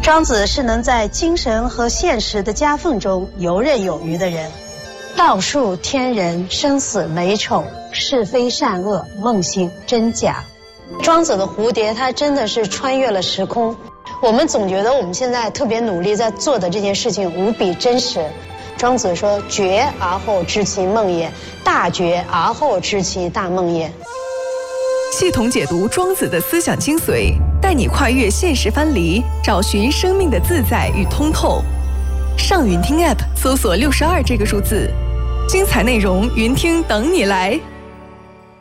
庄子是能在精神和现实的夹缝中游刃有余的人。道术天人，生死美丑，是非善恶，梦醒真假。庄子的蝴蝶，它真的是穿越了时空。我们总觉得我们现在特别努力在做的这件事情无比真实。庄子说：“觉而后知其梦也，大觉而后知其大梦也。” 系统解读庄子的思想精髓，带你跨越现实藩篱，找寻生命的自在与通透。上云听 App 搜索62这个数字，精彩内容云听等你来。